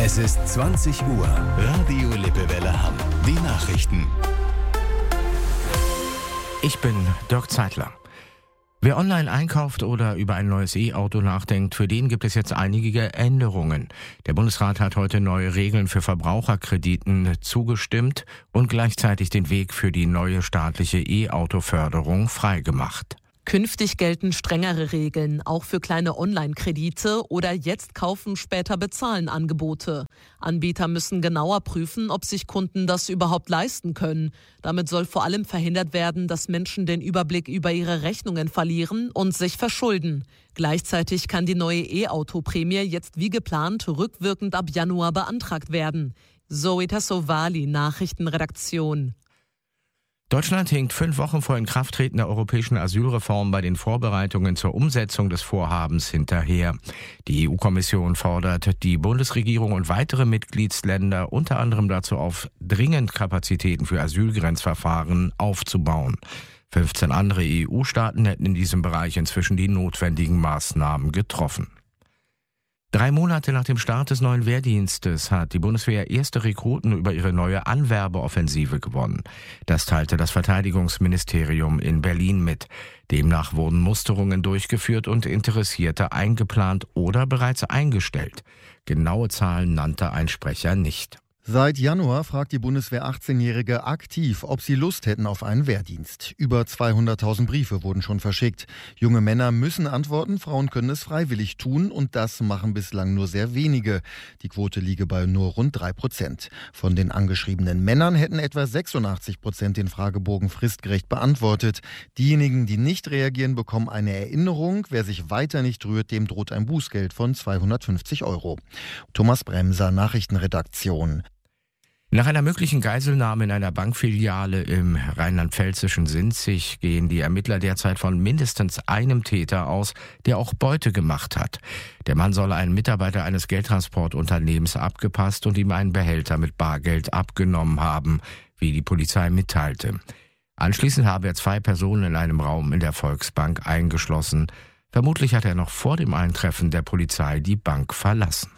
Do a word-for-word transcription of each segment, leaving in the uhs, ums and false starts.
Es ist zwanzig Uhr. Radio Lippewelle Hamm. Die Nachrichten. Ich bin Dirk Zeitler. Wer online einkauft oder über ein neues E-Auto nachdenkt, für den gibt es jetzt einige Änderungen. Der Bundesrat hat heute neue Regeln für Verbraucherkrediten zugestimmt und gleichzeitig den Weg für die neue staatliche E-Auto-Förderung freigemacht. Künftig gelten strengere Regeln, auch für kleine Online-Kredite oder jetzt kaufen, später bezahlen Angebote. Anbieter müssen genauer prüfen, ob sich Kunden das überhaupt leisten können. Damit soll vor allem verhindert werden, dass Menschen den Überblick über ihre Rechnungen verlieren und sich verschulden. Gleichzeitig kann die neue E-Auto-Prämie jetzt wie geplant rückwirkend ab Januar beantragt werden. Zoe Tassovali, Nachrichtenredaktion. Deutschland hinkt fünf Wochen vor Inkrafttreten der europäischen Asylreform bei den Vorbereitungen zur Umsetzung des Vorhabens hinterher. Die E U-Kommission fordert die Bundesregierung und weitere Mitgliedsländer unter anderem dazu auf, dringend Kapazitäten für Asylgrenzverfahren aufzubauen. fünfzehn andere E U-Staaten hätten in diesem Bereich inzwischen die notwendigen Maßnahmen getroffen. Drei Monate nach dem Start des neuen Wehrdienstes hat die Bundeswehr erste Rekruten über ihre neue Anwerbeoffensive gewonnen. Das teilte das Verteidigungsministerium in Berlin mit. Demnach wurden Musterungen durchgeführt und Interessierte eingeplant oder bereits eingestellt. Genaue Zahlen nannte ein Sprecher nicht. Seit Januar fragt die Bundeswehr achtzehnjährige aktiv, ob sie Lust hätten auf einen Wehrdienst. Über zweihunderttausend Briefe wurden schon verschickt. Junge Männer müssen antworten, Frauen können es freiwillig tun und das machen bislang nur sehr wenige. Die Quote liege bei nur rund drei Prozent. Von den angeschriebenen Männern hätten etwa sechsundachtzig Prozent den Fragebogen fristgerecht beantwortet. Diejenigen, die nicht reagieren, bekommen eine Erinnerung. Wer sich weiter nicht rührt, dem droht ein Bußgeld von zweihundertfünfzig Euro. Thomas Bremser, Nachrichtenredaktion. Nach einer möglichen Geiselnahme in einer Bankfiliale im rheinland-pfälzischen Sinzig gehen die Ermittler derzeit von mindestens einem Täter aus, der auch Beute gemacht hat. Der Mann soll einen Mitarbeiter eines Geldtransportunternehmens abgepasst und ihm einen Behälter mit Bargeld abgenommen haben, wie die Polizei mitteilte. Anschließend habe er zwei Personen in einem Raum in der Volksbank eingeschlossen. Vermutlich hat er noch vor dem Eintreffen der Polizei die Bank verlassen.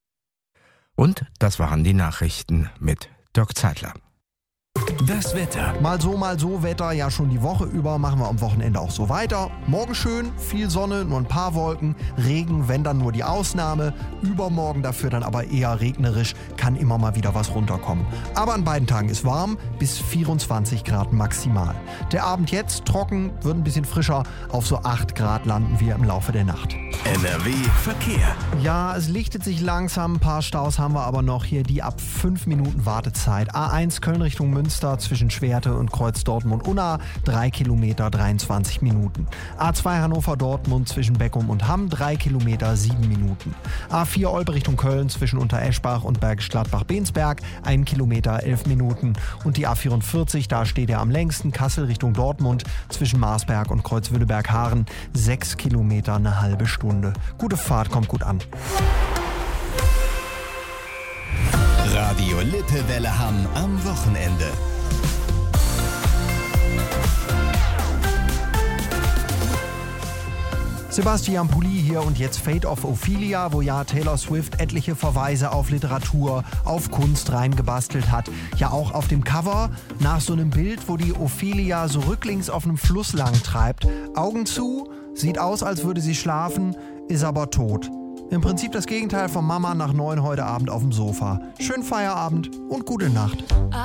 Und das waren die Nachrichten mit Dirk Zeitler. Das Wetter. Mal so, mal so Wetter, ja schon die Woche über, machen wir am Wochenende auch so weiter. Morgen schön, viel Sonne, nur ein paar Wolken, Regen, wenn dann nur die Ausnahme. Übermorgen dafür dann aber eher regnerisch, kann immer mal wieder was runterkommen. Aber an beiden Tagen ist warm, bis vierundzwanzig Grad maximal. Der Abend jetzt trocken, wird ein bisschen frischer, auf so acht Grad landen wir im Laufe der Nacht. N R W Verkehr. Ja, es lichtet sich langsam, ein paar Staus haben wir aber noch hier, die ab fünf Minuten Wartezeit. A eins Köln Richtung Münster zwischen Schwerte und Kreuz Dortmund-Unna, drei Kilometer, dreiundzwanzig Minuten. A zwei Hannover-Dortmund zwischen Beckum und Hamm, drei Kilometer, sieben Minuten. A vier Olpe Richtung Köln zwischen Untereschbach und Bergisch Gladbach-Bensberg, ein Kilometer, elf Minuten. Und die A vierundvierzig, da steht er am längsten, Kassel Richtung Dortmund zwischen Marsberg und Kreuzwüdeberg-Haaren, sechs Kilometer, eine halbe Stunde. Gute Fahrt, kommt gut an. Radio Lippewelle Hamm am Wochenende. Sebastian Pulli hier und jetzt Fate of Ophelia, wo ja Taylor Swift etliche Verweise auf Literatur, auf Kunst reingebastelt hat. Ja auch auf dem Cover nach so einem Bild, wo die Ophelia so rücklings auf einem Fluss lang treibt. Augen zu, sieht aus, als würde sie schlafen, ist aber tot. Im Prinzip das Gegenteil von Mama nach neun heute Abend auf dem Sofa. Schönen Feierabend und gute Nacht.